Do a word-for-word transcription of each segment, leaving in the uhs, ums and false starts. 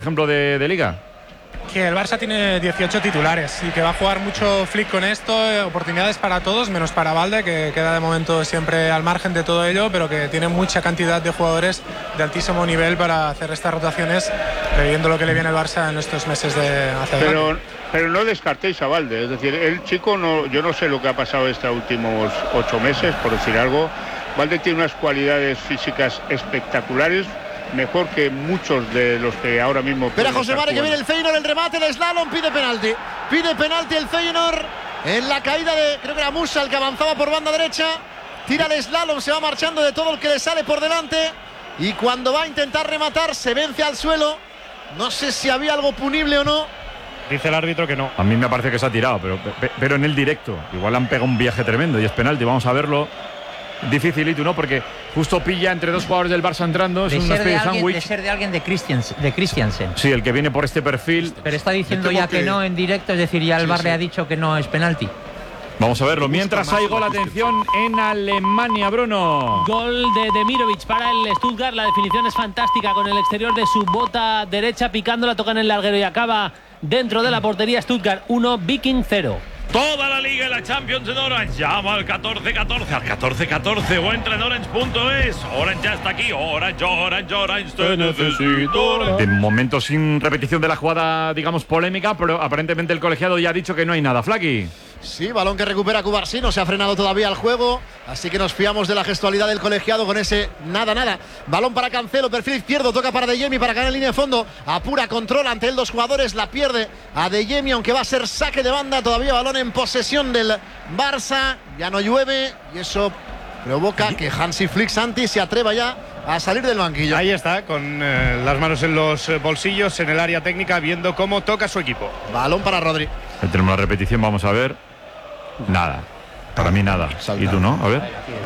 ejemplo, de, de Liga? Que el Barça tiene dieciocho titulares y que va a jugar mucho Flick con esto, eh, oportunidades para todos, menos para Valde, que queda de momento siempre al margen de todo ello, pero que tiene mucha cantidad de jugadores de altísimo nivel para hacer estas rotaciones, previendo lo que le viene al Barça en estos meses de hacia pero, adelante. Pero no descartéis a Valde, es decir, el chico, no, yo no sé lo que ha pasado estos últimos ocho meses, por decir algo. Valde tiene unas cualidades físicas espectaculares, mejor que muchos de los que ahora mismo... Espera José Mari, que viene el Feyenoord, el remate, el slalom, pide penalti. Pide penalti el Feyenoord en la caída de, creo que era Musa el que avanzaba por banda derecha. Tira el slalom, se va marchando de todo el que le sale por delante. Y cuando va a intentar rematar, se vence al suelo. No sé si había algo punible o no. Dice el árbitro que no. A mí me parece que se ha tirado, pero, pero en el directo. Igual han pegado un viaje tremendo y es penalti, vamos a verlo. Dificilito, ¿no? Porque justo pilla entre dos jugadores del Barça entrando. Es de, una ser de, especie de alguien, sándwich. de ser de alguien de Christiansen, de Christiansen. Sí, el que viene por este perfil. Pero está diciendo ya que... que no en directo, es decir, ya el sí, VAR sí. le ha dicho que no es penalti. Vamos a verlo. Mientras hay gol, atención, en Alemania, Bruno. Gol de Demirovic para el Stuttgart. La definición es fantástica con el exterior de su bota derecha, picándola, toca en el larguero y acaba dentro de la portería. Stuttgart uno, Viking cero. Toda la Liga y la Champions en Orange. Llama al catorce catorce, al catorce catorce o entra en orange punto es. Orange ya está aquí. Orange, Orange, Orange, te necesito. De momento sin repetición de la jugada, digamos, polémica, pero aparentemente el colegiado ya ha dicho que no hay nada. Flaky. Sí, balón que recupera Cubarsí, no se ha frenado todavía el juego, así que nos fiamos de la gestualidad del colegiado con ese nada, nada. Balón para Cancelo, perfil izquierdo, toca para Adeyemi para ganar en línea de fondo. Apura, controla ante él dos jugadores, la pierde Adeyemi, aunque va a ser saque de banda. Todavía balón en posesión del Barça, ya no llueve y eso provoca que Hansi Flick Santi se atreva ya a salir del banquillo. Ahí está, con eh, las manos en los eh, bolsillos, en el área técnica, viendo cómo toca su equipo. Balón para Rodri. Ahí tenemos la repetición, vamos a ver. Nada. Para mí nada. Salta. ¿Y tú no? A ver.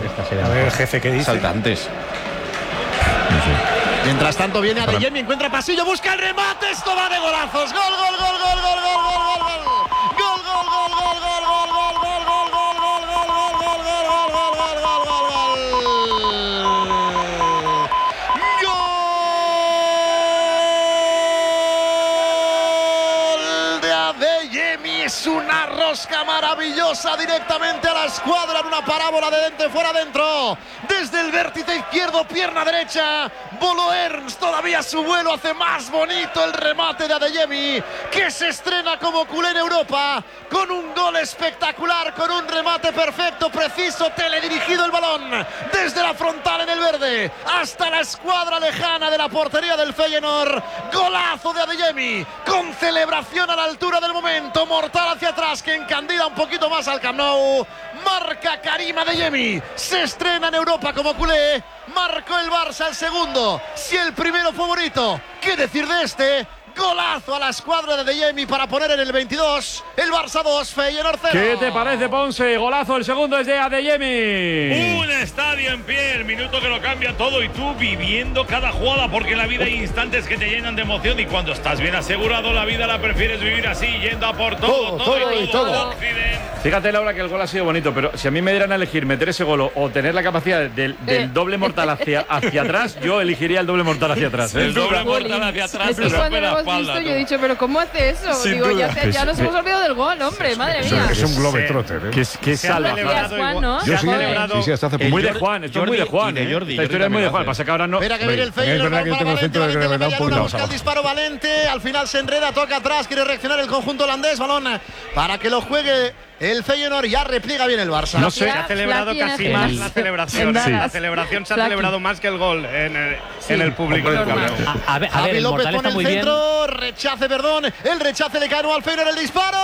A ver, el jefe, ¿qué dice? Salta antes. No sé. Mientras tanto viene Adeyemi, encuentra pasillo, busca el remate, esto va de golazos. Gol, gol, gol, gol, gol, gol, gol, gol, gol. Gol, gol, gol, gol, gol, gol, gol, gol, gol, gol, gol, gol, gol, gol, gol, gol, gol, gol, gol, gol de Adeyemi, es una rosca maravillosa directamente a la escuadra en una parábola de dentro fuera adentro. Desde el vértice izquierdo, pierna derecha, voló Ernst, todavía su vuelo hace más bonito el remate de Adeyemi, que se estrena como culé en Europa, con un gol espectacular, con un remate perfecto, preciso, teledirigido el balón, desde la frontal en el verde, hasta la escuadra lejana de la portería del Feyenoord. Golazo de Adeyemi, con celebración a la altura del momento, mortal hacia atrás, que encandila un poquito más al Camp Nou. Marca Karim Adeyemi, se estrena en Europa como culé, marcó el Barça el segundo, si el primero fue bonito, ¿qué decir de este? Golazo a la escuadra de Adeyemi para poner en el veintidós el Barça dos, Feyenoord cero. ¿Qué te parece, Ponce? Golazo, el segundo es de Adeyemi. Un estadio en pie, el minuto que lo cambia todo y tú viviendo cada jugada, porque en la vida hay instantes que te llenan de emoción y cuando estás bien asegurado la vida la prefieres vivir así, yendo a por todo, todo, todo y todo. todo. Fíjate, Laura, que el gol ha sido bonito, pero si a mí me dieran a elegir meter ese gol o tener la capacidad del, del doble mortal hacia, hacia atrás, yo elegiría el doble mortal hacia atrás. ¿eh? El doble mortal hacia atrás. Es que cuando lo hemos espalda, visto, ¿no? yo he dicho, pero ¿cómo hace eso? Sin Digo, duda. ya, te, ya nos hemos olvidado del gol, hombre, madre mía. Es un globetrotter, ¿eh? Que, que salva. Juan, ¿no? Yo sí, celebrado sí, sí, hasta hace poco. Muy de Juan, esto es muy de Juan. y de Jordi, ¿eh? Esta historia es muy de Juan, pasa que ahora no. Espera que viene el Feyenoord, es verdad que yo tengo centro de gravedad un poquito más busca el abajo. disparo Valente, al final se enreda, toca atrás, quiere reaccionar el conjunto holandés, balón para que lo juegue el Feyenoord, ya repliega bien el Barça. No sé. Se ha celebrado casi más la celebración. Sí. La celebración se ha celebrado más que el gol en el, en el público. A, a ver, a ver, el López mortal pone está muy el bien. centro, rechace, perdón, el rechace le cae al Feyenoord, el disparo,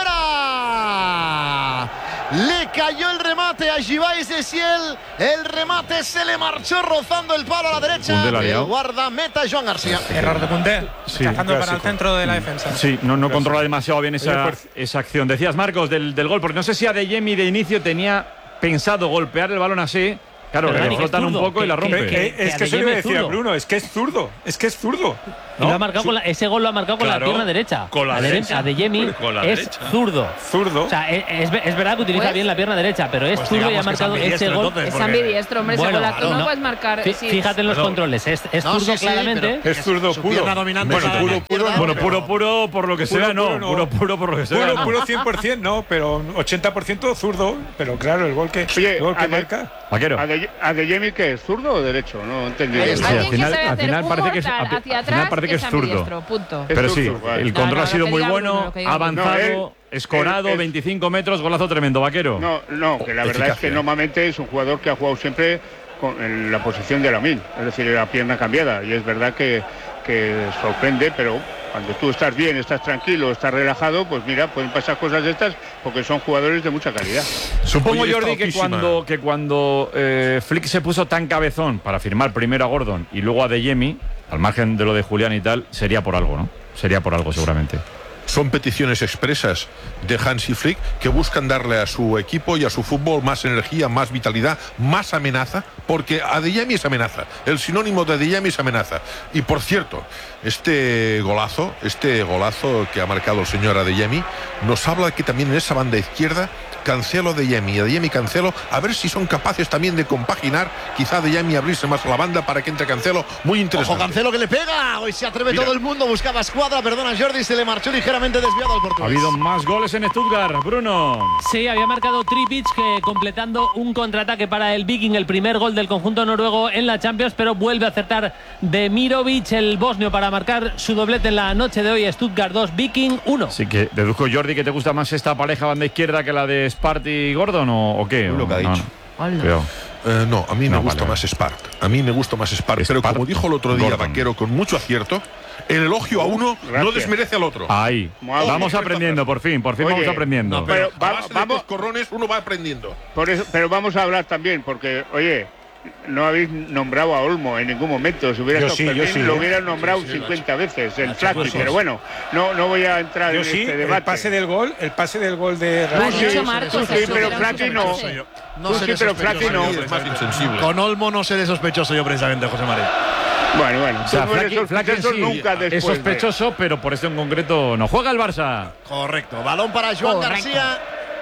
fuera. Le cayó el remate a Givais de Ciel, el remate se le marchó rozando el palo a la derecha. El guardameta Joan García. Error de Koundé, Sí, cazando para el clásico. centro de la defensa. Sí, no, no controla demasiado bien esa, Oye, pues- esa acción. Decías, Marcos, del, del gol, porque no sé si Adeyemi de inicio tenía pensado golpear el balón así Claro, Pero le Dani, que es flotan un zurdo, poco y la que- rompe. que- Que- que es que eso Adeyemi le es decía zurdo. Bruno, es que es zurdo, es que es zurdo. Y lo ha marcado con la- ese gol lo ha marcado con Claro, la pierna derecha. con la Adeyemi- derecha. Adeyemi Con la es derecha. zurdo. Zurdo. O sea, es, es, es verdad que utiliza Pues- bien la pierna derecha, pero es Pues zurdo y ha digamos que es marcado ese ambidiestro, gol. entonces. Es porque- ambidiestro, hombre, Bueno, ese golazo claro, no no. puedes marcar. Fí- sí. Fíjate en los Perdón. controles, es, es No, zurdo sí, sí, claramente. pero Es zurdo su puro. pierna dominante Bueno, está en la puro, puro, izquierda. Bueno, pero- puro, puro, por lo que Puro, sea, no. puro, no. Puro, puro, por lo que sea. Puro, no. puro cien por ciento, no, pero ochenta por ciento zurdo. Pero claro, el gol que, Oye, el gol que Ade- marca. Vaquero. Ade- Adeyemi, ¿qué es? ¿Zurdo o derecho? No entendí. Ahí bien. está. Sí, al Alguien que final- sabe al hacer final un parece que es- mortal al- hacia al final atrás parece que es zurdo. ambidiestro, punto. Es Pero sí, zurdo, vale. el control No, no, ha sido lo que muy diga bueno, Bruno, lo que diga ha Bruno. avanzado, No, él- escorado, él- él- veinticinco metros, golazo tremendo, Vaquero. No, no, que la verdad es que Eficacia. normalmente es un jugador que ha jugado siempre con, en la posición de Lamine, es decir, la pierna cambiada. Y es verdad que, que sorprende, pero cuando tú estás bien, estás tranquilo, estás relajado, pues mira, pueden pasar cosas de estas porque son jugadores de mucha calidad. Supongo, Oye, Jordi, está que altísima. cuando, que cuando eh, Flick se puso tan cabezón para firmar primero a Gordon y luego a Adeyemi, al margen de lo de Julián y tal, sería por algo, ¿no? Sería por algo, seguramente. Son peticiones expresas de Hansi Flick que buscan darle a su equipo y a su fútbol más energía, más vitalidad, más amenaza, porque Adeyemi es amenaza. El sinónimo de Adeyemi es amenaza. Y por cierto, este golazo, este golazo que ha marcado el señor Adeyemi, nos habla que también en esa banda izquierda Cancelo, Adeyemi, Adeyemi, Cancelo, a ver si son capaces también de compaginar, quizá Adeyemi abrirse más a la banda para que entre Cancelo, muy interesante. Ojo, Cancelo que le pega. Hoy se atreve Mira. todo el mundo. Buscaba escuadra. Perdona, Jordi. Se le marchó ligeramente desviado al Ha portugués. habido más goles en Stuttgart, Bruno. Sí, había marcado Tripic que completando un contraataque para el Viking, el primer gol del conjunto noruego en la Champions, pero vuelve a acertar Demirovic, el bosnio, para marcar su doblete en la noche de hoy. Stuttgart dos, Viking uno. Así que deduzco, Jordi, que te gusta más esta pareja banda izquierda que la de Sparty y Gordon, ¿o, o qué? Lo que ha No, dicho. no. Cuidado. Eh, no, a mí me No, gusta vale, más Spark. A mí me gusta más Spark. Pero Spark, como dijo el otro día Gordon. Vaquero con mucho acierto, el elogio a uno no Gracias. desmerece al otro. Ahí. Muy bien. Vamos aprendiendo, por fin, por fin Oye, vamos aprendiendo. no, pero a va- base de vamos- coscorrones uno va aprendiendo. Por eso, pero vamos a hablar también, porque, oye, no habéis nombrado a Olmo en ningún momento. Si hubiera Yo estado sí, yo Fermín, sí, lo ¿eh? hubieran nombrado Sí, sí, cincuenta veces, el Nacho, Flaky, pues, pero bueno, no, no voy a entrar Yo en sí, este el debate. pase del gol, el pase del gol de Lo has sí, dicho sí, Marcos, sí, eso pero era un Flaky no. sospechoso. No Tú seré sí, pero sospechoso. Flaky no. Es más insensible. Con Olmo no seré sospechoso yo precisamente, José María. Bueno, bueno, O sea, tú no eres Flaky- Flaky en sospechoso sí nunca es después de- sospechoso, pero por esto en concreto no. Juega el Barça. Correcto. Balón para Joan Correcto. García.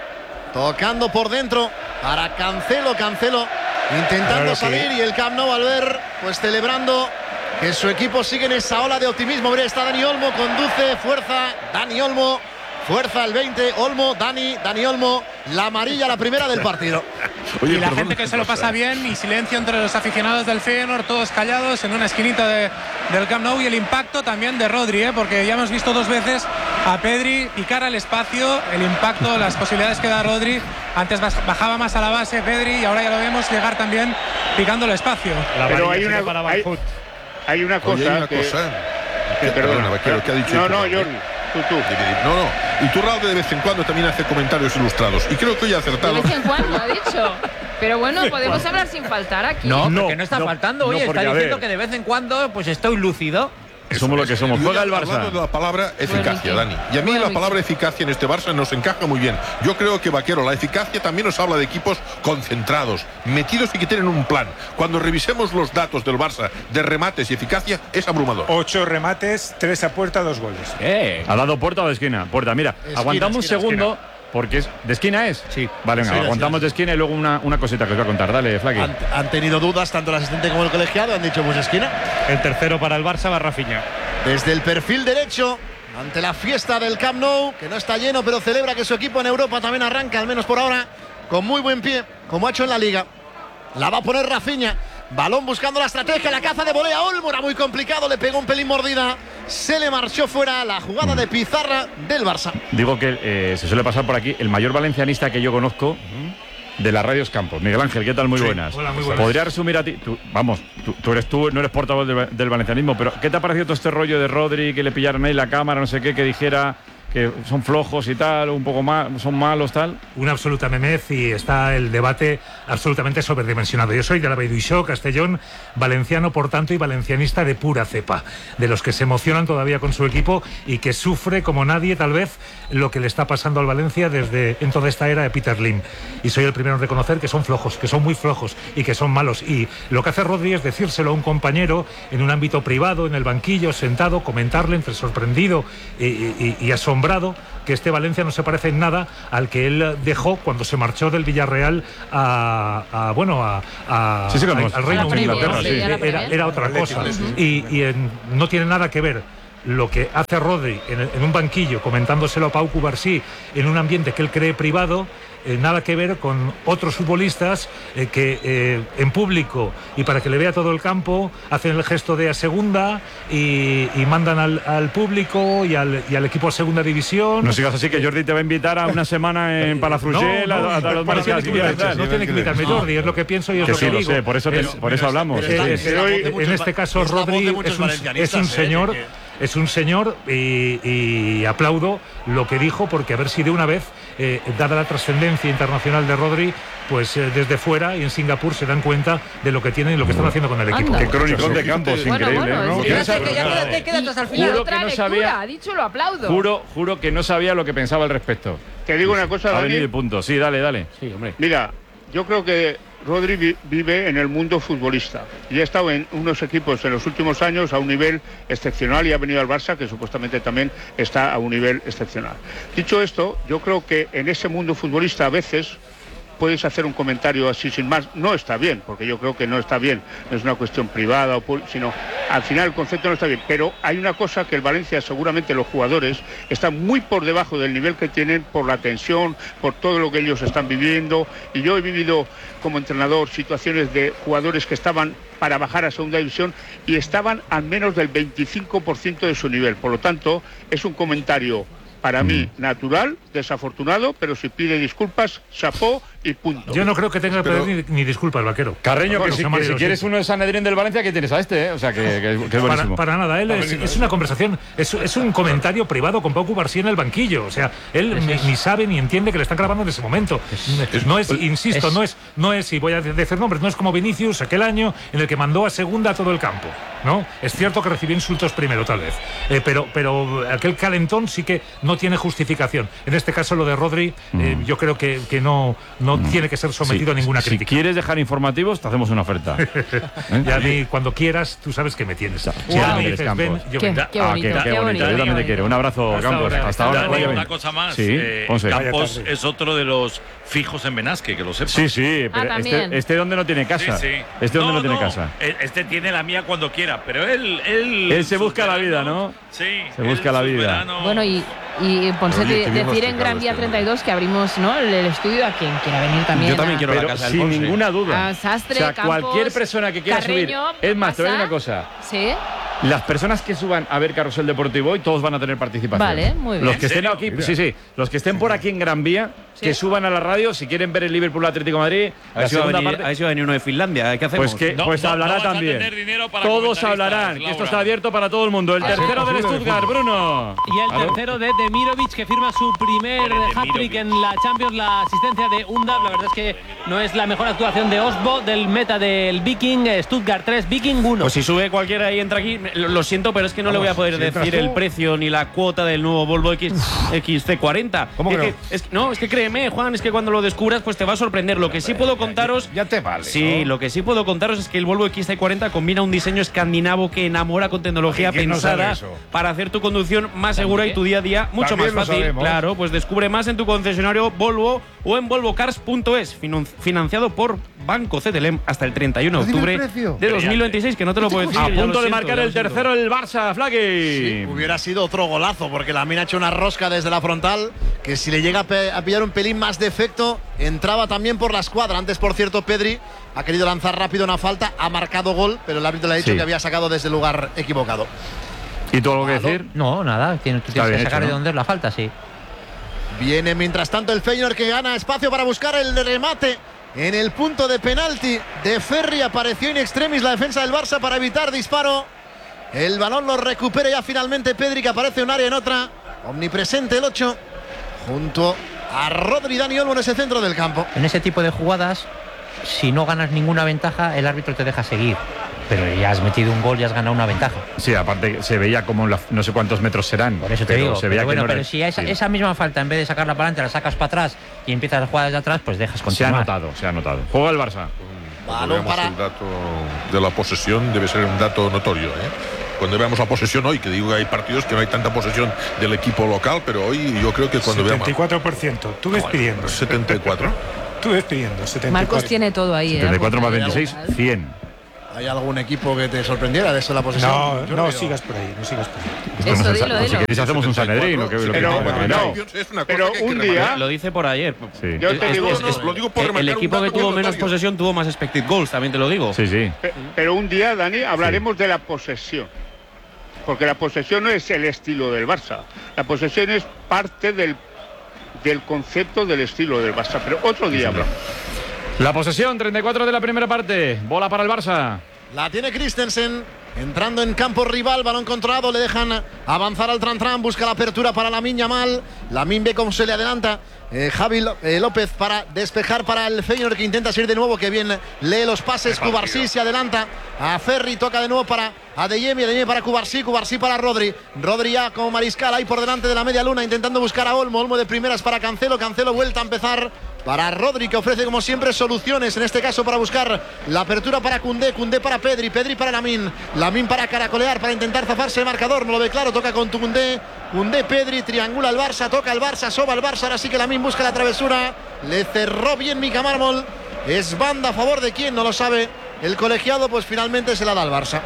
Tocando por dentro para Cancelo. Cancelo intentando Claro que- salir y el Camp Nou al ver, pues celebrando que su equipo sigue en esa ola de optimismo. Mira, está Dani Olmo, conduce, fuerza. Dani Olmo, fuerza el veinte. Olmo, Dani, Dani Olmo. La amarilla, la primera del partido. Oye, y la perdón, gente que se lo pasa bien y silencio entre los aficionados del Feyenoord, todos callados en una esquinita de- del Camp Nou, y el impacto también de Rodri, ¿eh? Porque ya hemos visto dos veces a Pedri picar al espacio, el impacto, las posibilidades que da Rodri. Antes baj- bajaba más a la base Pedri y ahora ya lo vemos llegar también picando el espacio. Pero hay una, hay, hay una cosa Oye, hay una que, cosa. que- Que- perdona, perdona, Vaquero, ¿qué ha dicho No, no, Iturralde? Jordi, tú, tú. No, no. Iturralde de vez en cuando también hace comentarios ilustrados. Y creo que hoy ha De acertado. vez en cuando, ha dicho. Pero bueno, podemos hablar sin faltar aquí. No, No, porque no está no, faltando. no, Oye, porque, está a diciendo ver. que de vez en cuando pues estoy lúcido. Somos lo que somos. Juega el Hablando de Barça. la palabra eficacia, Bueno, Dani. Y a mí bueno, la palabra eficacia en este Barça nos encaja muy bien. Yo creo que, Vaquero, la eficacia también nos habla de equipos concentrados, metidos y que tienen un plan. Cuando revisemos los datos del Barça de remates y eficacia, es abrumador. Ocho remates, tres a puerta, dos goles. Eh. ¿Ha dado puerta o de esquina? Puerta, mira. Esquina, aguantamos esquina, un segundo. Porque es. ¿De esquina es? Sí. Vale, venga, Sí, aguantamos sí. de esquina y luego una, una cosita que os voy a contar. Dale, Flaky. Han, han tenido dudas tanto el asistente como el colegiado. Han dicho, pues esquina. El tercero para el Barça va Rafinha. Desde el perfil derecho, ante la fiesta del Camp Nou, que no está lleno, pero celebra que su equipo en Europa también arranca, al menos por ahora, con muy buen pie, como ha hecho en la Liga. La va a poner Rafinha. Balón buscando la estrategia, la caza de volea. Olmo era muy complicado, le pegó un pelín mordida. Se le marchó fuera la jugada de pizarra del Barça. Digo que eh, se suele pasar por aquí el mayor valencianista que yo conozco de las radios Campos. Miguel Ángel, ¿qué tal? Muy buenas. hola, muy buenas. ¿Podría resumir a ti? Tú, vamos, tú, tú eres tú, no eres portavoz del, del valencianismo, pero ¿qué te ha parecido todo este rollo de Rodri, que le pillaron ahí la cámara, no sé qué, que dijera que son flojos y tal, un poco más, son malos, tal. Una absoluta memez y está el debate absolutamente sobredimensionado. Yo soy de la Beiduixó, Castellón, valenciano, por tanto, y valencianista de pura cepa, de los que se emocionan todavía con su equipo y que sufre como nadie, tal vez, lo que le está pasando al Valencia desde en toda esta era de Peter Lim. Y soy el primero en reconocer que son flojos, que son muy flojos y que son malos. Y lo que hace Rodri es decírselo a un compañero en un ámbito privado, en el banquillo, sentado, comentarle entre sorprendido y, y, y asombrado que este Valencia no se parece en nada al que él dejó cuando se marchó del Villarreal a, a bueno, a, a, sí, sí, a, al Reino Unido. Inglaterra, Sí, sí. Era, era otra cosa. Y, y en, no tiene nada que ver lo que hace Rodri en, en un banquillo, comentándoselo a Pau Cubarsí en un ambiente que él cree privado, eh, nada que ver con otros futbolistas eh, que eh, en público y para que le vea todo el campo hacen el gesto de a segunda y, y mandan al, al público y al, y al equipo a segunda división. No sigas así, que Jordi te va a invitar a una semana en Palafrugell, no, no, a, a, a los mares no, no tiene que invitarme Jordi, es lo que pienso y es que lo sí, que lo digo. sé, por eso, te, por eso hablamos. Es, es, es, en este caso Rodri es un, es un señor... Es un señor y, y aplaudo lo que dijo, porque a ver si de una vez, eh, dada la trascendencia internacional de Rodri, pues eh, desde fuera y en Singapur se dan cuenta de lo que tienen y lo que están haciendo con el equipo. Qué cronicón de Campos, bueno, increíble, bueno, ¿no? Es que quédate, quédate, quédate hasta el final. Juro Otra que no lectura, sabía, ha dicho, lo aplaudo. Juro, juro que no sabía lo que pensaba al respecto. Te digo una cosa, Ha Dani. venido y punto. Sí, dale, dale. Sí, hombre. Mira, yo creo que Rodri vi- vive en el mundo futbolista y ha estado en unos equipos en los últimos años a un nivel excepcional y ha venido al Barça, que supuestamente también está a un nivel excepcional. Dicho esto, yo creo que en ese mundo futbolista a veces puedes hacer un comentario así sin más. No está bien, porque yo creo que no está bien, no es una cuestión privada, o pu- sino al final el concepto no está bien. Pero hay una cosa que el Valencia, seguramente los jugadores, están muy por debajo del nivel que tienen por la tensión, por todo lo que ellos están viviendo. Y yo he vivido como entrenador situaciones de jugadores que estaban para bajar a segunda división y estaban al menos del veinticinco por ciento de su nivel. Por lo tanto, es un comentario para mí natural, desafortunado, pero si pide disculpas, chapó y punto. Yo no creo que tenga que Pero- pedir ni, ni disculpas, vaquero. Carreño, Bueno, que, si, José que si María, quieres sí. uno de Sanedrín del Valencia, que tienes a este, ¿eh? O sea, que, que- que es Para, buenísimo. para nada, él es, es una conversación, es, es un comentario privado con Pau Cubarsí en el banquillo. O sea, él ni, ni sabe ni entiende que le están grabando en ese momento. No es, insisto, es- no es, no es, y voy a decir nombres, no es como Vinicius aquel año en el que mandó a segunda a todo el campo. ¿No? Es cierto que recibió insultos primero, tal vez. Eh, pero, pero aquel calentón sí que no tiene justificación. En este caso, lo de Rodri, eh, yo creo que, que no, no tiene que ser sometido Sí. a ninguna Si crítica. quieres dejar informativos, te hacemos una oferta. ¿Eh? Y a mí, cuando quieras, tú sabes que me tienes. Si Wow. ahora me Eres dices, Campos. ven, yo Qué- vendré. qué Ah, bonito, qué, qué qué bonito. bonito, Yo qué también te bonito. quiero. Un abrazo, Hasta Campos. ahora. Hasta ahora. Dani, vaya bien. una cosa más. Sí, eh, Ponce. Campos es otro de los fijos en Benasque, que lo sepas. Sí, sí, Ah, pero también. este, este donde no tiene casa. Sí, sí. Este donde no, No, tiene no, casa. e- Este tiene la mía cuando quiera, pero él. Él, Él se sus busca la vida, veranos- ¿no? Sí. Se él busca la sus vida. veranos- Bueno, y, y Ponce, Oye, qué bien decir lo en Gran Vía explicado treinta y dos que abrimos, ¿no?, el, el estudio a quien quiera venir también. Yo también a- quiero la Pero casa del sin Ponce. ninguna duda. A Sastre, o sea, Campos, cualquier persona que quiera Carreño, subir. Es más, te voy a decir Pasa. una cosa. Sí. Las personas que suban a ver Carrusel Deportivo hoy, todos van a tener participación. Vale, muy bien. Los que ¿En estén serio? aquí, sí, sí. Los que estén por aquí en Gran Vía, que suban a la radio si quieren ver el Liverpool Atlético de Madrid. A La ver si va a segunda venir, parte. a ver si va a venir uno de Finlandia. ¿Qué hacemos? Pues que No, pues no, hablará no vas a también. tener dinero para Todos comentaristas, hablarán. Que esto Laura. está abierto para todo el mundo. El Ah, tercero sí. del Stuttgart, Bruno. Y el Claro. tercero de Demirovic, que firma su primer Hombre, hat-trick Demirovic. en la Champions, la asistencia de Undab. La verdad es que no es la mejor actuación de Osbo, del meta del Viking. Stuttgart tres, Viking uno. Pues si sube cualquiera y entra aquí, lo, lo siento, pero es que no le voy a poder si entras decir tú. el precio ni la cuota del nuevo Volvo X, X C cuarenta. ¿Cómo es que que, no? es que- no, es que créeme, Juan, es que cuando lo descubras, pues te va a sorprender. Lo que sí puedo contaros. Ya te vale. Sí, ¿no? lo que sí puedo contaros es que el Volvo X C cuarenta combina un diseño escandinavo que enamora con tecnología ¿Quién no sabe pensada eso? para hacer tu conducción más segura y tu día a día mucho También más lo fácil. sabemos. Claro, pues descubre más en tu concesionario Volvo o en volvocars punto es, finan- financiado por Banco C T L E M hasta el treinta y uno de Dime el octubre precio. de dos mil veintiséis, que no te lo puedo decir. A ya lo punto de siento, marcar ya el lo siento. tercero el Barça, Flaky. Sí, hubiera sido otro golazo, porque la mina ha hecho una rosca desde la frontal, que si le llega a, pe- a pillar un pelín más de efecto, entraba también por la escuadra. Antes, por cierto, Pedri ha querido lanzar rápido una falta, ha marcado gol, pero el árbitro le ha dicho Sí. que había sacado desde el lugar equivocado. ¿Y tú algo que decir? No, nada, tienes, tú Está tienes que bien sacar hecho, de ¿no? dónde es la falta, sí. Viene mientras tanto el Feyenoord, que gana espacio para buscar el remate en el punto de penalti de Ferri. Apareció in extremis la defensa del Barça para evitar disparo. El balón lo recupera ya finalmente Pedri, que aparece en un área en otra. omnipresente el ocho, junto a Rodri, Dani Olmo en ese centro del campo. En ese tipo de jugadas, si no ganas ninguna ventaja, el árbitro te deja seguir. Pero ya has metido un gol y has ganado una ventaja. Sí, aparte se veía como la, no sé cuántos metros serán. Por eso te pero digo. Se veía pero bueno, que no pero era, si esa, sí. esa misma falta, en vez de sacarla para adelante, la sacas para atrás y empiezas a jugar desde atrás, pues dejas continuar. Se ha notado, se ha notado. Juega el Barça. Cuando veamos para... el dato de la posesión, debe ser un dato notorio, ¿eh? Cuando veamos la posesión hoy, que digo que hay partidos que no hay tanta posesión del equipo local, pero hoy yo creo que cuando setenta y cuatro por ciento. veamos... Tú ves pidiendo. ¿setenta y cuatro? Tú ves pidiendo. setenta y cuatro. Marcos tiene todo ahí. setenta y cuatro ¿eh? más veintiséis, cien. ¿Hay algún equipo que te sorprendiera de eso la posesión? No, Yo no veo. sigas por ahí, no sigas por ahí. Eso, no dilo, sé, dilo. Si queréis hacemos un Sanedrín. Lo que, lo que Pero, no, no, Es una cosa pero que hay que un rematar. día... Lo dice por ayer. Sí. Yo te Es- digo, es- no, es- lo digo por el- el remarcar un equipo que dato tuvo muy menos notorio. posesión tuvo más expected goals, también te lo digo. Sí, sí. Pe- Pero un día, Dani, hablaremos de la posesión. Porque la posesión no es el estilo del Barça. La posesión es parte del, del concepto del estilo del Barça. Pero otro día hablamos. La posesión, treinta y cuatro de la primera parte. Bola para el Barça. La tiene Christensen, entrando en campo rival, balón controlado, le dejan avanzar al Tran-Tran, busca la apertura para Lamine Yamal. Lamine ve cómo se le adelanta eh, Javi eh, López para despejar para el Feyenoord, que intenta salir de nuevo, que bien lee los pases. Cubarsí se adelanta a Ferri, toca de nuevo para Adeyemi, Adeyemi para Cubarsí, Cubarsí para Rodri. Rodri ya como mariscal ahí por delante de la media luna, intentando buscar a Olmo. Olmo de primeras para Cancelo, Cancelo vuelta a empezar para Rodri, que ofrece como siempre soluciones, en este caso para buscar la apertura para Koundé, Koundé para Pedri, Pedri para Lamine, Lamine para caracolear, para intentar zafarse el marcador, no lo ve claro, toca con Koundé, Koundé, Pedri, triangula el Barça, toca el Barça, soba el Barça, ahora sí que Lamine busca la travesura, le cerró bien Mika Mármol, es banda a favor de quién, no lo sabe el colegiado, pues finalmente se la da al Barça.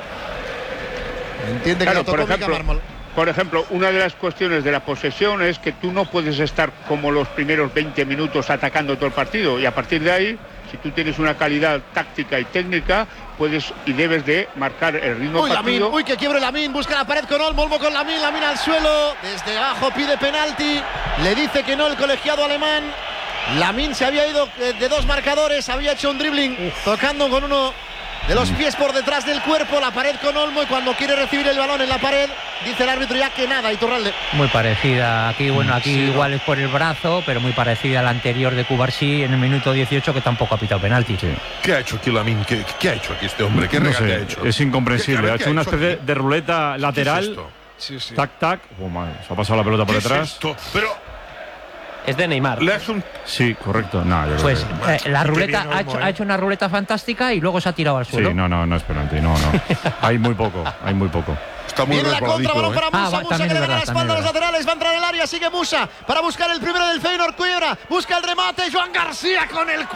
Entiende que Claro, lo tocó por Mika ejemplo, Mármol. Por ejemplo, una de las cuestiones de la posesión es que tú no puedes estar como los primeros veinte minutos atacando todo el partido, y a partir de ahí, si tú tienes una calidad táctica y técnica, puedes y debes de marcar el ritmo Uy, partido. Lamine, uy, que quiebre Lamine, busca la pared con Olmo, Olmo con Lamine, Lamine al suelo, desde abajo pide penalti, le dice que no el colegiado alemán. Lamine se había ido de dos marcadores, había hecho un dribbling, Uf. tocando con uno de los pies por detrás del cuerpo, la pared con Olmo, y cuando quiere recibir el balón en la pared, dice el árbitro ya que nada, Iturralde. Muy parecida, aquí bueno, aquí sí, igual no. es por el brazo, pero muy parecida a la anterior de Cubarsí en el minuto dieciocho, que tampoco ha pitado penalti. Sí. ¿Qué ha hecho aquí Lamine? ¿Qué, ¿Qué ha hecho aquí este hombre? ¿Qué no regate sé, ha hecho? Es incomprensible, ¿Qué, ha hecho una especie aquí? de ruleta lateral. ¿Qué es esto? Sí, sí. Tac, tac. Oh, madre, se ha pasado la pelota por ¿Qué detrás. Es esto? Pero es de Neymar. Le hace un... Sí, correcto. No, yo pues creo que... eh, la ruleta ha hecho, ha hecho una ruleta fantástica y luego se ha tirado al suelo. Sí, no, no, no es penalti, no, no. Hay muy poco, hay muy poco. Está muy Viene la contra, balón para Musa, ah, Musa que le gana la espalda a los laterales, va a entrar en el área, sigue Musa para buscar el primero del Feyenoord, quiebra, busca el remate, Joan García con el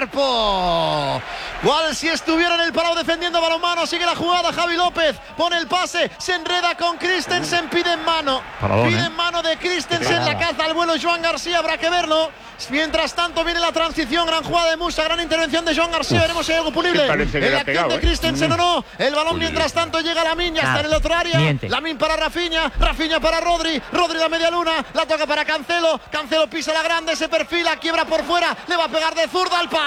cuerpo. Cual si estuviera en el palo defendiendo balonmano, sigue la jugada, Javi López pone el pase, se enreda con Christensen, pide en mano, Paradón, pide ¿eh? en mano de Christensen, la caza al vuelo Joan García, habrá que verlo. Mientras tanto viene la transición, gran jugada de Musa, gran intervención de Joan García, Uf, veremos si hay algo punible. Que el acción pegado, de Christensen ¿eh? o no, el balón Punible. mientras tanto llega Lamine, ya está en el otro área, Miente. Lamine para Rafinha, Rafinha para Rodri, Rodri la media luna, la toca para Cancelo, Cancelo pisa la grande, se perfila, quiebra por fuera, le va a pegar de zurda al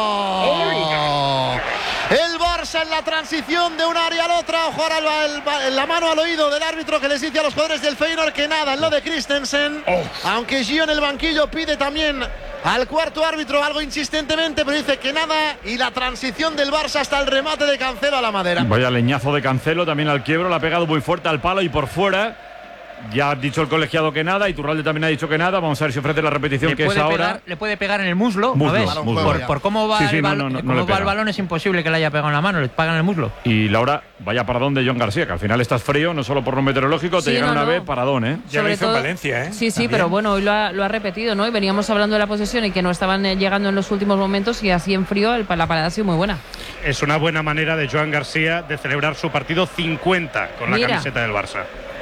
palo. El Barça en la transición de un área al otra, ojo ahora el, el, la mano al oído del árbitro que les dice a los jugadores del Feyenoord que nada en lo de Christensen, aunque Gio en el banquillo pide también al cuarto árbitro algo insistentemente, pero dice que nada, y la transición del Barça hasta el remate de Cancelo a la madera. Vaya leñazo de Cancelo también al quiebro, le ha pegado muy fuerte al palo y por fuera. Ya ha dicho el colegiado que nada, y Iturralde también ha dicho que nada. Vamos a ver si ofrece la repetición, le que es pegar, ahora. Le puede pegar en el muslo, muslo, ¿no ves? muslo. Por, por cómo va, sí, sí, el, bal no, no, no, cómo no va el balón es imposible que le haya pegado en la mano, le pagan en el muslo. Y Laura, vaya paradón de Joan García, que al final estás frío, no solo por lo meteorológico, Sí, te llega no, una no. vez paradón, ¿eh? Ya lo Sobre hizo todo- en Valencia, ¿eh? Sí, sí, También. pero bueno, hoy lo ha, lo ha repetido, ¿no? Y veníamos hablando de la posesión y que no estaban eh, llegando en los últimos momentos, y así en frío el, la parada ha sido muy buena. Es una buena manera de Joan García de celebrar su partido cincuenta con la Mira. camiseta del Barça.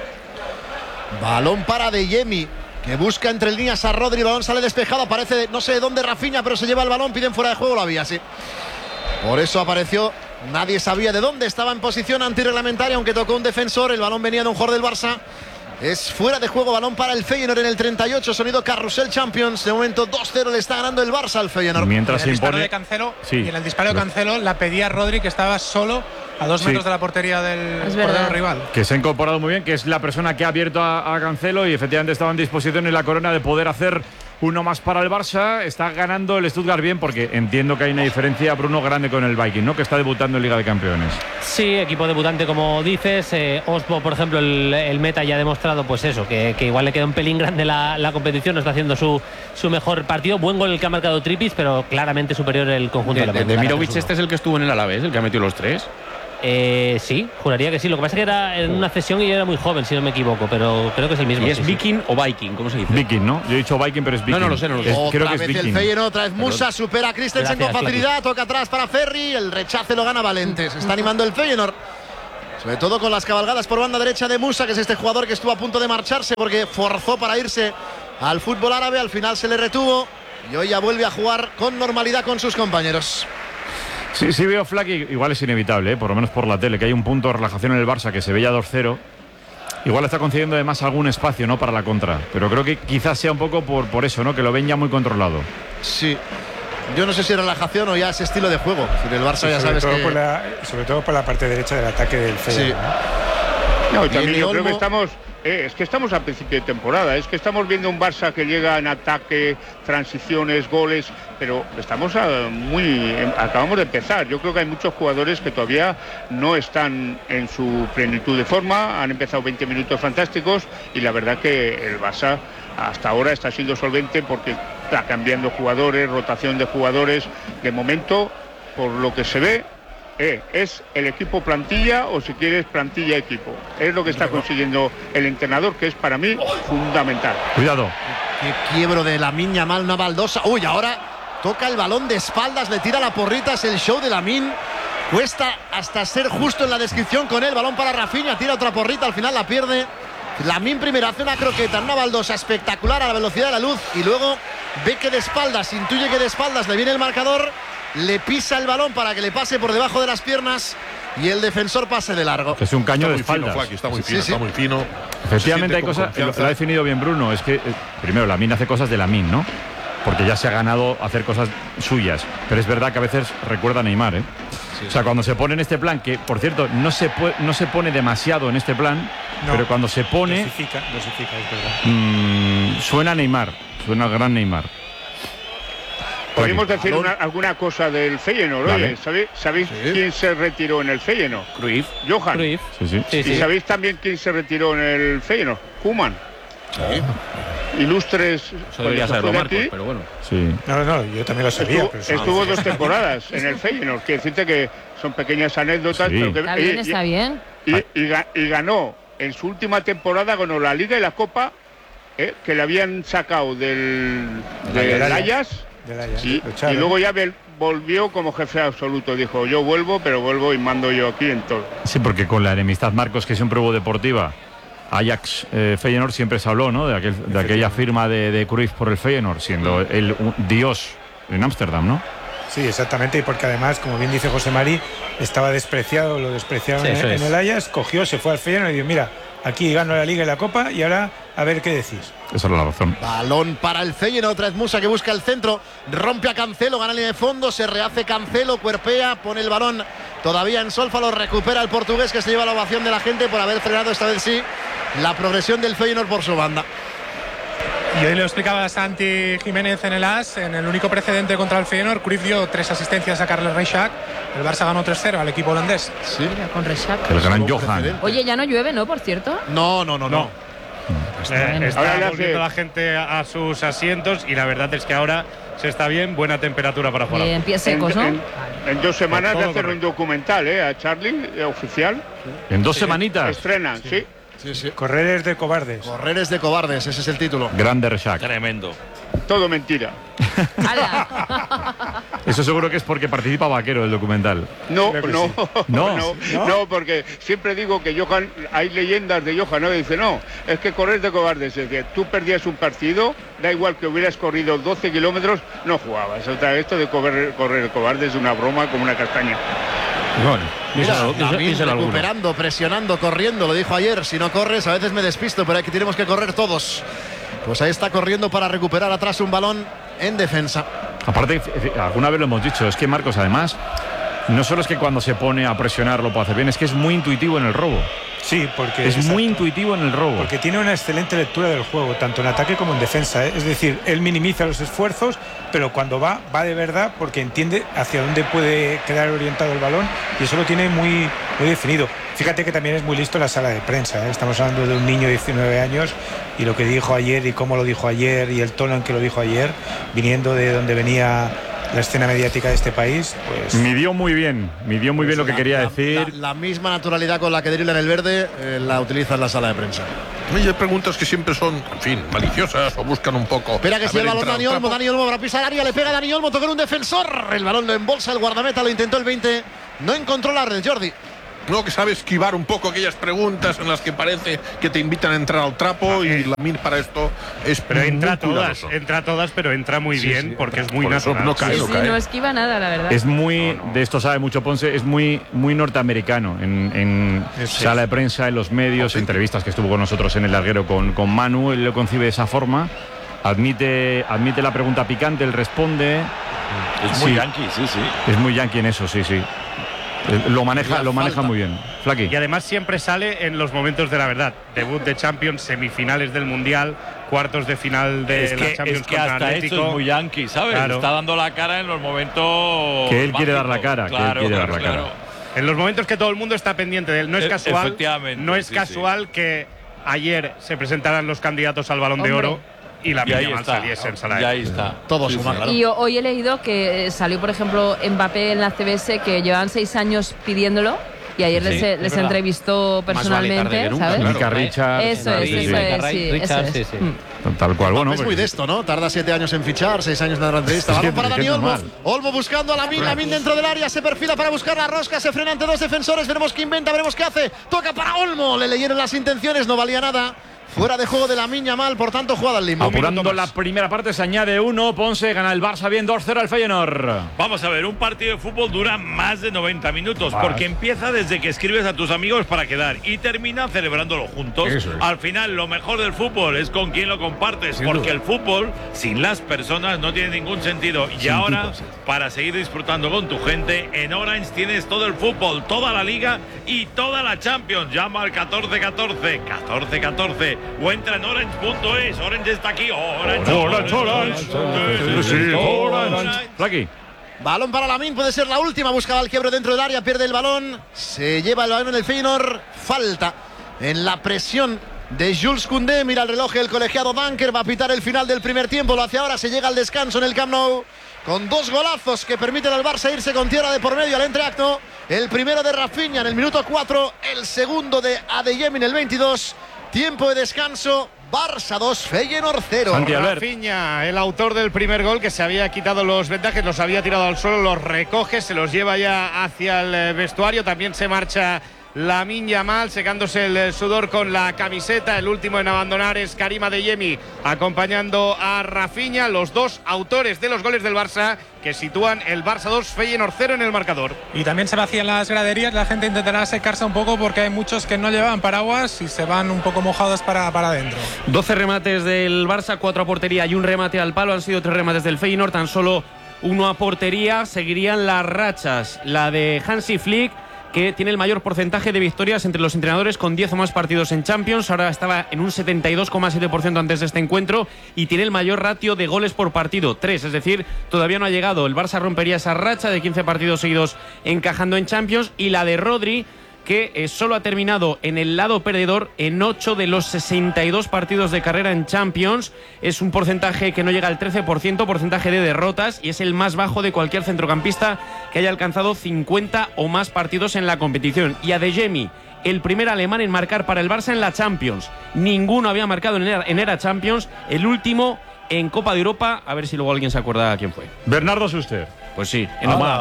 Balón para Adeyemi, que busca entre líneas a Rodri, el balón sale despejado, aparece de- no sé de dónde Rafinha, pero se lleva el balón, piden fuera de juego, lo había, sí. Por eso apareció, nadie sabía de dónde estaba en posición antirreglamentaria, aunque tocó un defensor, el balón venía de un jugador del Barça. Es fuera de juego, balón para el Feyenoord en el treinta y ocho, sonido Carrusel Champions. De momento dos cero le está ganando el Barça al Feyenoord. Mientras En el se disparo impone. de Cancelo, Sí, y en el disparo de lo- Cancelo la pedía Rodri, que estaba solo a dos Sí. metros de la portería del Es portero verdad. rival. Que se ha incorporado muy bien, que es la persona que ha abierto a, a Cancelo y efectivamente estaba en disposición en la Corona de poder hacer uno más para el Barça. Está ganando el Stuttgart bien porque entiendo que hay una diferencia, Bruno, grande con el Viking, ¿no? Que está debutando en Liga de Campeones. Sí, equipo debutante como dices. Eh, Osbo, por ejemplo, el, el meta ya ha demostrado pues eso, que, que igual le queda un pelín grande la, la competición, no está haciendo su, su mejor partido. Buen gol el que ha marcado Trippic, pero claramente superior el conjunto De, de, de, de Mirovic, este es el que estuvo en el Alavés, el que ha metido los tres. Eh, sí, juraría que sí. Lo que pasa es que era en una cesión y yo era muy joven, si no me equivoco, pero creo que es el mismo. ¿Y es sí, sí. Viking o Viking? ¿Cómo se dice? Viking, ¿no? Yo he dicho Viking, pero es Viking. No, no lo sé, no lo sé. Es- creo Otra que es vez Viking. el Feyenoord, otra vez Musa, Perdón. supera a Christensen con Gracias, facilidad, toca atrás para Ferri, el rechace lo gana Valente, se está animando el Feyenoord. Sobre todo con las cabalgadas por banda derecha de Musa, que es este jugador que estuvo a punto de marcharse porque forzó para irse al fútbol árabe, al final se le retuvo y hoy ya vuelve a jugar con normalidad con sus compañeros. Sí, sí veo Flack, igual es inevitable, ¿eh? Por lo menos por la tele, que hay un punto de relajación en el Barça que se veía dos cero. Igual está concediendo además algún espacio, ¿no? Para la contra. Pero creo que quizás sea un poco por, por eso, ¿no? Que lo ven ya muy controlado. Sí. Yo no sé si es relajación o ya es estilo de juego. Si el Barça Sí, ya sobre, sabes todo que... por la, sobre todo por la parte derecha del ataque del Feyenoord. Sí. ¿no? No, y también Viene yo creo Olmo. que estamos, eh, es que estamos a principio de temporada, es que estamos viendo un Barça que llega en ataque, transiciones, goles, pero estamos a muy, em, acabamos de empezar. Yo creo que hay muchos jugadores que todavía no están en su plenitud de forma, han empezado veinte minutos fantásticos y la verdad que el Barça hasta ahora está siendo solvente porque está cambiando jugadores, rotación de jugadores. De momento, por lo que se ve, Eh, es el equipo plantilla o si quieres plantilla equipo. Es lo que está consiguiendo el entrenador, que es para mí fundamental. Cuidado. Qué quiebro de Lamine Yamal, una baldosa. Uy, ahora toca el balón de espaldas, le tira la porrita, es el show de Lamine. Cuesta hasta ser justo en la descripción con él. Balón para Rafinha, tira otra porrita, al final la pierde. Lamine primero hace una croqueta, una baldosa espectacular a la velocidad de la luz y luego ve que de espaldas, intuye que de espaldas le viene el marcador. Le pisa el balón para que le pase por debajo de las piernas y el defensor pase de largo. Es un caño de Está muy fino, espaldas. Flaky, está muy Sí, fino, sí. está muy fino. Efectivamente Se hay siente con cosas, lo, confianza. lo ha definido bien Bruno, es que eh, primero Lamine hace cosas de Lamine, ¿no? Porque ya se ha ganado hacer cosas suyas, pero es verdad que a veces recuerda a Neymar, ¿eh? O sea, cuando se pone en este plan, que por cierto no se, pue- no se pone demasiado en este plan, No. pero cuando se pone Dosifica, dosifica, es verdad. mm, suena a Neymar, suena al gran Neymar. Podríamos Flaky. decir una- alguna cosa del Feyenoord. Vale. Oye, ¿sabéis, ¿sabéis quién se retiró en el Feyenoord? Cruyff. Johan. Cruyff. Sí, sí. Sí, ¿Y sí. sabéis también quién se retiró en el Feyenoord? Koeman. Ilustres. Eso debería cuando se saberlo fue de Marcos, aquí, pero bueno. Sí. No, no, yo también lo sabía. Estuvo, pero eso- estuvo dos temporadas en el Feyenoord. Quiero decirte que son pequeñas anécdotas, Sí. pero que Está bien, y- está bien. y, y ga- y ganó en su última temporada, ganó la Liga y la Copa, eh, que le habían sacado del, Del del Ajax. Ajax, del Ajax, y, lo echaron. y luego ya vel- volvió como jefe absoluto. Dijo, yo vuelvo, pero vuelvo y mando yo aquí en todo. Sí, porque con la enemistad Marcos, que siempre hubo deportiva, Ajax eh, Feyenoord siempre se habló, ¿no? De, aquel- de aquella firma de, de Cruyff por el Feyenoord, siendo el un dios en Ámsterdam, ¿no? Sí, exactamente, y porque además, como bien dice José Mari, estaba despreciado, lo despreciaron Sí, en, eso en es. el Ajax, cogió, se fue al Feyenoord y dijo, mira, aquí gano la Liga y la Copa y ahora a ver qué decís. Esa es la razón. Balón para el Feyenoord, otra vez Musa que busca el centro, rompe a Cancelo, gana línea de fondo, se rehace Cancelo, cuerpea, pone el balón todavía en solfa, lo recupera el portugués que se lleva la ovación de la gente por haber frenado esta vez sí la progresión del Feyenoord por su banda. Y hoy lo explicaba Santi Jiménez en el A S, en el único precedente contra el Feyenoord, Cruyff dio tres asistencias a Carles Reixac, el Barça ganó tres cero al equipo holandés. Sí. Mira, con Reixac. El gran Solo Johan. precedente. Oye, ya no llueve, ¿no? Por cierto. No, no, no, no. Eh, bien. está Ahora le hace- volviendo la gente a, a sus asientos y la verdad es que ahora se está bien, buena temperatura para jugar. Bien, pies secos, en, ¿no? en- en dos semanas Todo le hacen correcto. un documental, ¿eh? A Charlie, eh, oficial. En dos semanitas. Estrenan, sí. Sí, sí. Correr es de cobardes. Correr es de cobardes, ese es el título. Grande Reixac. Tremendo. Todo mentira. ¡Hala! Eso seguro que es porque participa Vaquero del documental. No, Creo que no, sí. No. no, ¿No? no, porque siempre digo que Johan, hay leyendas de Johan, ¿no? Que dice, no, es que correr de cobardes, es que tú perdías un partido, da igual que hubieras corrido doce kilómetros, no jugabas. O sea, esto de correr, correr de cobarde es una broma como una castaña. Bueno, Mira, díselo- díselo- Lamine díselo alguno. recuperando, presionando, corriendo, lo dijo ayer, si no corres a veces me despisto, pero aquí tenemos que correr todos. Pues ahí está corriendo para recuperar atrás un balón en defensa. Aparte, f- f- alguna vez lo hemos dicho, es que Marcos, además, no solo es que cuando se pone a presionar lo puede hacer bien, es que es muy intuitivo en el robo. Sí, porque es exacto. muy intuitivo en el robo. Porque tiene una excelente lectura del juego, tanto en ataque como en defensa, ¿eh? Es decir, él minimiza los esfuerzos, pero cuando va, va de verdad porque entiende hacia dónde puede quedar orientado el balón y eso lo tiene muy, muy definido. Fíjate que también es muy listo en la sala de prensa, ¿eh? Estamos hablando de un niño de diecinueve años y lo que dijo ayer y cómo lo dijo ayer y el tono en que lo dijo ayer, viniendo de donde venía la escena mediática de este país, pues... Midió muy bien, midió muy bien lo que la, quería la, decir. La, la misma naturalidad con la que dribla en el verde eh, la utiliza en la sala de prensa. Hay preguntas que siempre son, en fin, maliciosas o buscan un poco. Espera que si el balón Dani Olmo, Dani Olmo para pisar área, le pega a Dani Olmo, toca un defensor. El balón lo embolsa el guardameta, lo intentó el veinte, no encontró la red, Jordi. No, que sabe esquivar un poco aquellas preguntas en las que parece que te invitan a entrar al trapo y la Min para esto es Pero entra muy todas, cuidadoso. entra todas, pero entra muy Sí, bien sí, porque entra. es muy Por eso natural. no cae, Sí, no sí, cae. no esquiva nada, la verdad. Es muy, de esto sabe mucho Ponce, es muy, muy norteamericano en, en Sí. sala de prensa, en los medios, entrevistas que estuvo con nosotros en el larguero con, con Manu, él lo concibe de esa forma, admite, admite la pregunta picante, él responde. Es muy Sí. yankee, sí, sí. Es muy yankee en eso, sí, sí. Eh, Lo maneja, lo maneja muy bien. Flaky. Y además siempre sale en los momentos de la verdad. Debut de Champions, semifinales del Mundial, cuartos de final de Es la que, Champions es que contra hasta Atlético. eso es muy yankee, ¿sabes? Claro. Está dando la cara en los momentos Que él quiere dar la básicos. cara, que él Claro, quiere dar claro, la cara. claro. En los momentos que todo el mundo está pendiente de él. No es E- casual, efectivamente, no es sí, casual que ayer se presentaran los candidatos al Balón de Hombre. Oro y la Y ahí Yamal está. saliese en sala de Y ahí prensa. está. Todo Sí, suma, sí. claro. Y ho- hoy he leído que eh, salió, por ejemplo, Mbappé en la C B S, que llevan seis años pidiéndolo. Y ayer Sí, les, es les verdad. entrevistó Más vale personalmente, tarde que nunca, ¿sabes? claro. Mika Richards. Eso es, sí, eso sí. es, sí, Richards, eso es. sí, sí. Mm. Tal cual, bueno. es muy pues- de esto, ¿no? Tarda siete años en fichar, seis años en dar la entrevista. Es que- Balón para es que Dani es Olmo. normal. Olmo buscando a Lamin, Lamin dentro del área, se perfila para buscar la rosca, se frena ante dos defensores, veremos qué inventa, veremos qué hace. Toca para Olmo, le leyeron las intenciones, no valía nada. Fuera de juego de Lamin Yamal, por tanto, jugada al limbo. Apurando la primera parte, se añade uno. Ponce gana el Barça bien dos cero al Feyenoord. Vamos a ver, un partido de fútbol dura más de noventa minutos Más. porque empieza desde que escribes a tus amigos para quedar y termina celebrándolo juntos. Eso es. Al final, lo mejor del fútbol es con quien lo compartes, Sin porque duda. el fútbol sin las personas no tiene ningún sentido. Y Sin ahora, tipos, sí. para seguir disfrutando con tu gente, en Orange tienes todo el fútbol, toda la liga y toda la Champions. Llama al catorce catorce, catorce catorce o entra en orange punto es. Orange está aquí. Orange, Orange, Orange. Sí, Orange. Flaky. Balón para Lamin, puede ser la última. Buscaba el quiebro dentro del área, pierde el balón. Se lleva el balón en el Feyenoord. Falta en la presión de Jules Koundé. Mira el reloj, el colegiado Dunker va a pitar el final del primer tiempo. Lo hace ahora, se llega al descanso en el Camp Nou. Con dos golazos que permiten al Barça irse con tierra de por medio al entreacto. El primero de Rafinha en el minuto cuatro. El segundo de Adeyemi en el veintidós. Tiempo de descanso. Barça dos, Feyenoord cero. Rafinha, el autor del primer gol, que se había quitado los vendajes, los había tirado al suelo, los recoge, se los lleva ya hacia el vestuario. También se marcha Lamin Yamal, secándose el sudor con la camiseta. El último en abandonar es Karim Adeyemi, acompañando a Rafinha, los dos autores de los goles del Barça, que sitúan el Barça dos, Feyenoord cero en el marcador. Y también se vacían las graderías, la gente intentará secarse un poco porque hay muchos que no llevan paraguas y se van un poco mojados para, para adentro. doce remates del Barça, cuatro a portería y un remate al palo. Han sido tres remates del Feyenoord, tan solo uno a portería. Seguirían las rachas, la de Hansi Flick, que tiene el mayor porcentaje de victorias entre los entrenadores con diez o más partidos en Champions. Ahora estaba en un setenta y dos coma siete por ciento antes de este encuentro y tiene el mayor ratio de goles por partido, tres, es decir, todavía no ha llegado. El Barça rompería esa racha de quince partidos seguidos encajando en Champions, y la de Rodri, que eh, solo ha terminado en el lado perdedor en ocho de los sesenta y dos partidos de carrera en Champions. Es un porcentaje que no llega al trece por ciento, porcentaje de derrotas, y es el más bajo de cualquier centrocampista que haya alcanzado cincuenta o más partidos en la competición. Y Adeyemi, el primer alemán en marcar para el Barça en la Champions. Ninguno había marcado en era, en era Champions. El último en Copa de Europa. A ver si luego alguien se acuerda quién fue. Bernardo Suster. Pues sí. En, ¡Toma!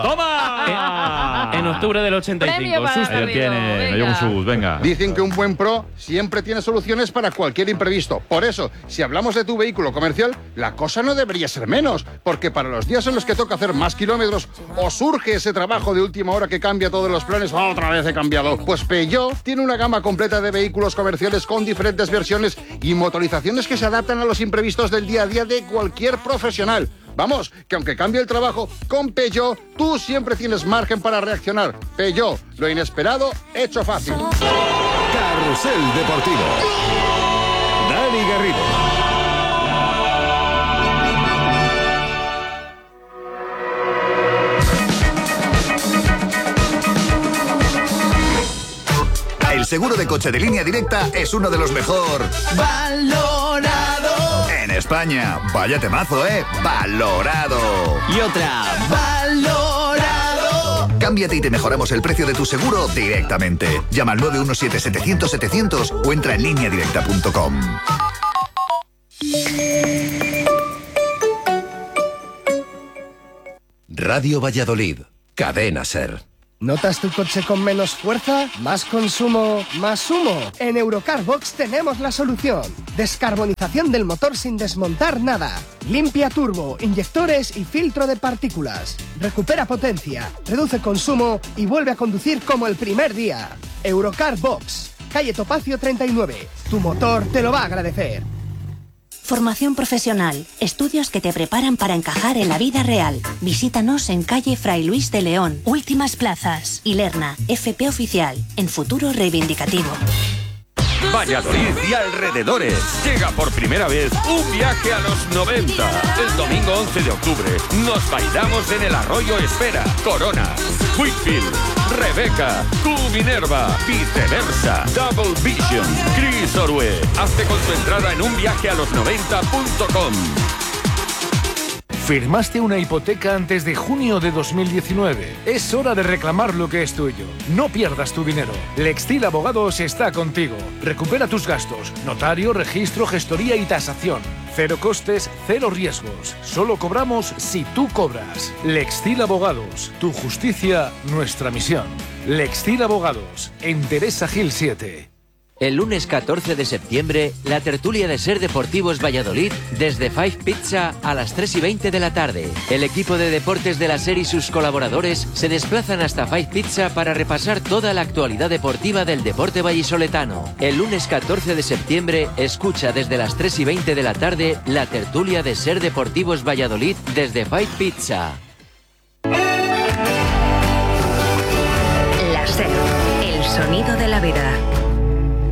¡Toma! En, en octubre del ochenta y cinco. Premio para Suster. Ahí lo tiene, me llevo un sus, venga. Dicen que un buen pro siempre tiene soluciones para cualquier imprevisto. Por eso, si hablamos de tu vehículo comercial, la cosa no debería ser menos, porque para los días en los que toca hacer más kilómetros o surge ese trabajo de última hora que cambia todos los planes, otra vez he cambiado. Pues Peugeot tiene una gama completa de vehículos comerciales con diferentes versiones y motorizaciones que se adaptan a los imprevistos del día a día de cualquier profesional. Vamos, que aunque cambie el trabajo, con Peugeot tú siempre tienes margen para reaccionar. Peugeot, lo inesperado, hecho fácil. Carrusel Deportivo. Dani Garrido. El seguro de coche de Línea Directa es uno de los mejor valorado en España. Vaya temazo, ¿eh? Valorado. Y otra, valorado. Cámbiate y te mejoramos el precio de tu seguro directamente. Llama al nueve uno siete, setecientos, setecientos o entra en línea directa punto com. Radio Valladolid. Cadena SER. ¿Notas tu coche con menos fuerza? ¿Más consumo? ¿Más humo? En Eurocarbox tenemos la solución. Descarbonización del motor sin desmontar nada. Limpia turbo, inyectores y filtro de partículas. Recupera potencia, reduce consumo y vuelve a conducir como el primer día. Eurocarbox, calle Topacio treinta y nueve. Tu motor te lo va a agradecer. Formación profesional, estudios que te preparan para encajar en la vida real. Visítanos en calle Fray Luis de León, últimas plazas. Ilerna, F P Oficial, en futuro reivindicativo. Valladolid y alrededores. Llega por primera vez un viaje a los noventa. El domingo once de octubre nos bailamos en el Arroyo Espera, Corona, Whitfield, Rebeca, Q Minerva, Viceversa, Double Vision, Chris Orue. Hazte con tu entrada en un viaje a los noventa punto com. ¿Firmaste una hipoteca antes de junio de dos mil diecinueve? Es hora de reclamar lo que es tuyo. No pierdas tu dinero. Lextil Abogados está contigo. Recupera tus gastos. Notario, registro, gestoría y tasación. Cero costes, cero riesgos. Solo cobramos si tú cobras. Lextil Abogados. Tu justicia, nuestra misión. Lextil Abogados. En Teresa Gil siete. El lunes catorce de septiembre, la tertulia de Ser Deportivos Valladolid desde Five Pizza a las tres y veinte de la tarde. El equipo de deportes de la SER y sus colaboradores se desplazan hasta Five Pizza para repasar toda la actualidad deportiva del deporte vallisoletano. El lunes catorce de septiembre, escucha desde las tres y veinte de la tarde la tertulia de Ser Deportivos Valladolid desde Five Pizza. La SER, el sonido de la vida.